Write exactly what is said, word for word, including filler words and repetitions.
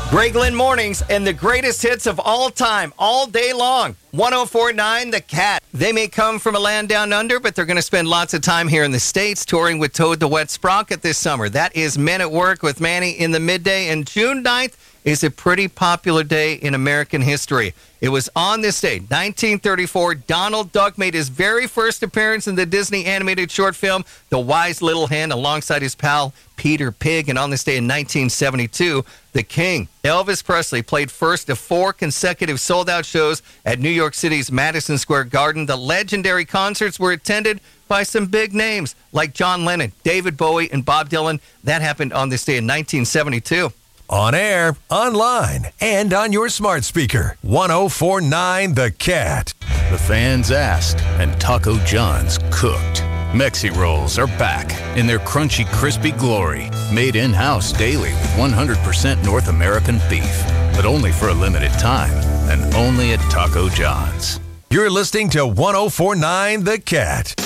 Greg Lynn Mornings and the greatest hits of all time, all day long. one oh four point nine The Cat. They may come from a land down under, but they're going to spend lots of time here in the States touring with Toad the Wet Sprocket this summer. That is Men at Work with Manny in the Midday. And June ninth is a pretty popular day in American history. It was on this day, nineteen thirty-four, Donald Duck made his very first appearance in the Disney animated short film, The Wise Little Hen, alongside his pal Peter Pig. And on this day in nineteen seventy-two, the King, Elvis Presley, played first of four consecutive sold-out shows at New York City's Madison Square Garden. The legendary concerts were attended by some big names like John Lennon, David Bowie, and Bob Dylan. That happened on this day in nineteen seventy-two. On air, online, and on your smart speaker. one oh four point nine The Cat. The fans asked, and Taco John's cooked. Mexi Rolls are back in their crunchy, crispy glory. Made in-house daily with one hundred percent North American beef. But only for a limited time, and only at Taco John's. You're listening to one oh four point nine The Cat.